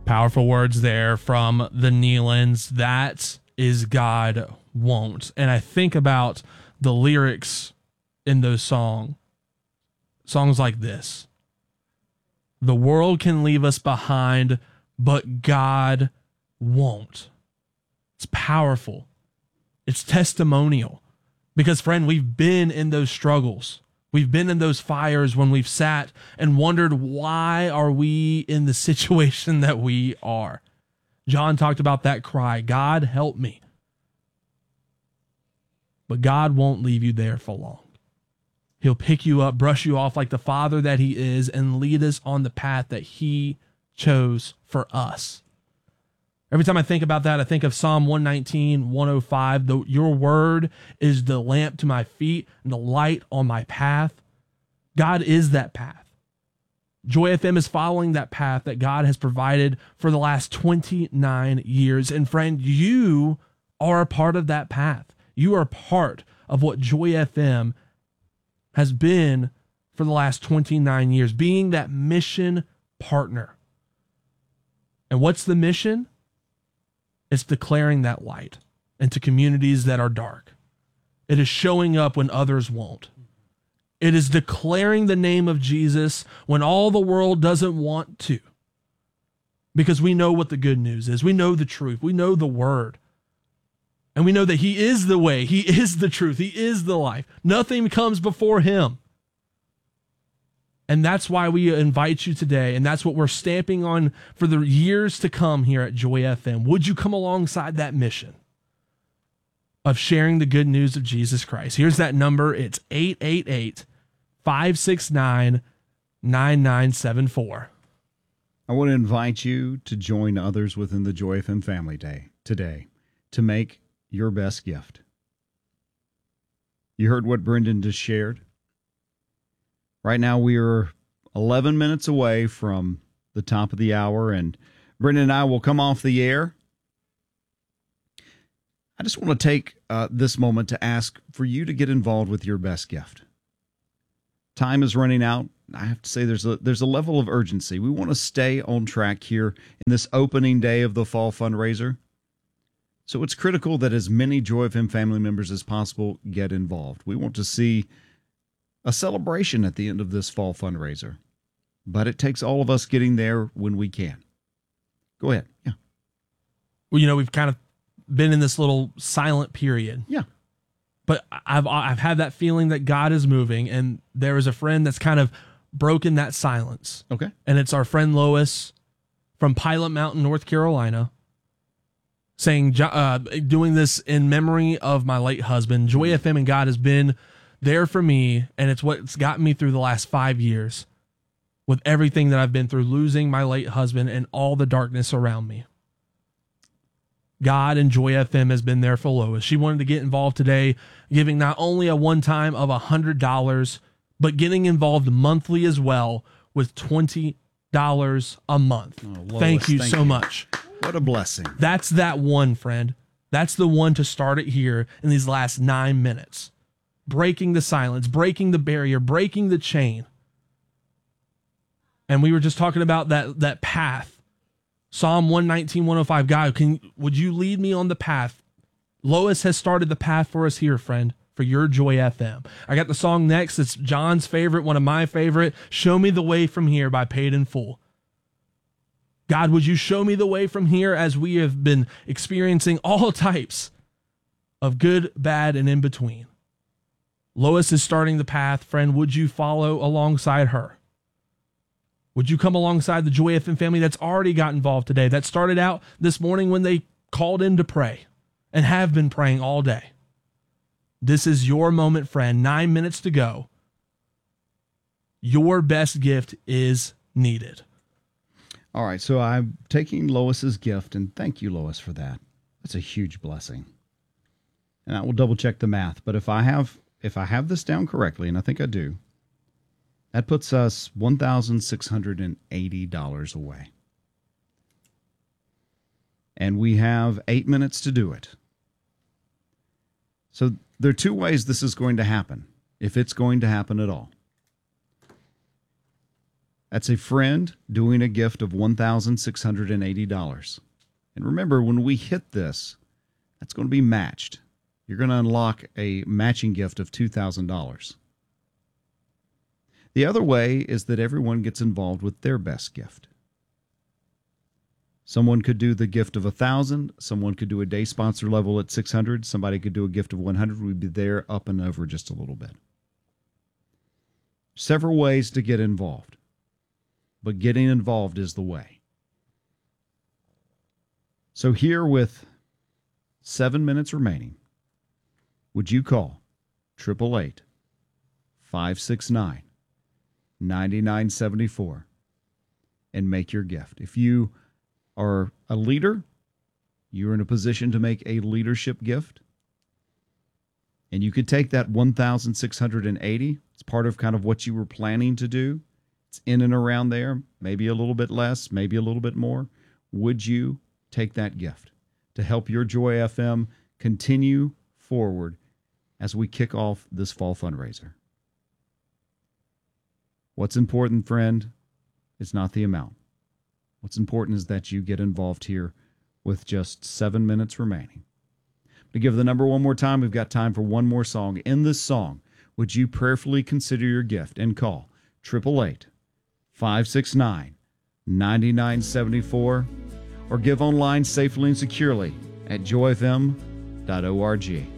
Powerful words there from the Nealons. That is God won't. And I think about the lyrics in those songs like this. The world can leave us behind, but God won't. It's powerful. It's testimonial. Because, friend, we've been in those struggles. We've been in those fires when we've sat and wondered, why are we in the situation that we are? John talked about that cry, God, help me. But God won't leave you there for long. He'll pick you up, brush you off like the Father that he is, and lead us on the path that he chose for us. Every time I think about that, I think of Psalm 119, 105. Your word is the lamp to my feet and the light on my path. God is that path. Joy FM is following that path that God has provided for the last 29 years. And friend, you are a part of that path. You are part of what Joy FM has been for the last 29 years, being that mission partner. And what's the mission? It's declaring that light into communities that are dark. It is showing up when others won't. It is declaring the name of Jesus when all the world doesn't want to. Because we know what the good news is. We know the truth. We know the word. And we know that he is the way. He is the truth. He is the life. Nothing comes before him. And that's why we invite you today, and that's what we're stamping on for the years to come here at Joy FM. Would you come alongside that mission of sharing the good news of Jesus Christ? Here's that number. It's 888-569-9974. I want to invite you to join others within the Joy FM family day today to make your best gift. You heard what Brendan just shared. Right now, we are 11 minutes away from the top of the hour, and Brendan and I will come off the air. I just want to take this moment to ask for you to get involved with your best gift. Time is running out. I have to say there's a level of urgency. We want to stay on track here in this opening day of the fall fundraiser. So it's critical that as many Joy FM family members as possible get involved. We want to see a celebration at the end of this fall fundraiser. But it takes all of us getting there when we can. Go ahead. Yeah. Well, we've kind of been in this little silent period. Yeah. But I've had that feeling that God is moving, and there is a friend that's kind of broken that silence. Okay. And it's our friend Lois from Pilot Mountain, North Carolina, saying, doing this in memory of my late husband. Joy FM and God has been there for me, and it's what's gotten me through the last 5 years with everything that I've been through, losing my late husband and all the darkness around me. God and Joy FM has been there for Lois. She wanted to get involved today, giving not only a one-time of $100, but getting involved monthly as well with $20 a month. Oh, Lois, thank you so much. What a blessing. That's that one, friend. That's the one to start it here in these last 9 minutes. Breaking the silence, breaking the barrier, breaking the chain. And we were just talking about that path. Psalm 119, 105. God, would you lead me on the path? Lois has started the path for us here, friend, for your Joy FM. I got the song next. It's John's favorite, one of my favorite. Show Me the Way from Here by Paid in Full. God, would you show me the way from here as we have been experiencing all types of good, bad, and in between? Lois is starting the path. Friend, would you follow alongside her? Would you come alongside the Joy FM family that's already got involved today, that started out this morning when they called in to pray and have been praying all day? This is your moment, friend. 9 minutes to go. Your best gift is needed. All right, so I'm taking Lois's gift, and thank you, Lois, for that. That's a huge blessing. And I will double check the math, but if I have this down correctly, and I think I do, that puts us $1,680 away. And we have 8 minutes to do it. So there are two ways this is going to happen, if it's going to happen at all. That's a friend doing a gift of $1,680. And remember, when we hit this, that's going to be matched. You're going to unlock a matching gift of $2,000. The other way is that everyone gets involved with their best gift. Someone could do the gift of $1,000. Someone could do a day sponsor level at $600. Somebody could do a gift of $100. We'd be there up and over just a little bit. Several ways to get involved, but getting involved is the way. So here with 7 minutes remaining, would you call 888-569-9974 and make your gift? If you are a leader, you're in a position to make a leadership gift, and you could take that $1,680. It's part of kind of what you were planning to do. It's in and around there, maybe a little bit less, maybe a little bit more. Would you take that gift to help your Joy FM continue forward as we kick off this fall fundraiser? What's important, friend, is not the amount. What's important is that you get involved here with just 7 minutes remaining. To give the number one more time, we've got time for one more song. In this song, would you prayerfully consider your gift and call 888-569-9974 or give online safely and securely at joyfm.org.